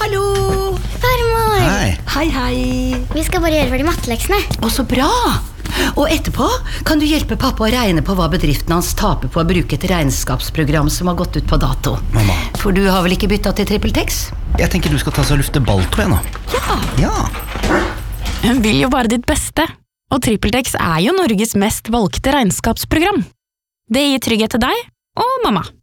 Hallo! Farmor! Hei. Hei. Vi skal bare gjøre ferdig matteleksene. Å, så bra! Og etterpå kan du hjelpe pappa å regne på hva bedriften hans taper på å bruke et regnskapsprogram som har gått ut på dato. Mamma. For du har vel ikke byttet til TrippelTex? Jeg tenker du skal ta så lufte Balto igjen nå. Ja. Hun vil jo bare ditt beste, og TrippelTex jo Norges mest valgte regnskapsprogram. Det gir trygghet til deg og mamma.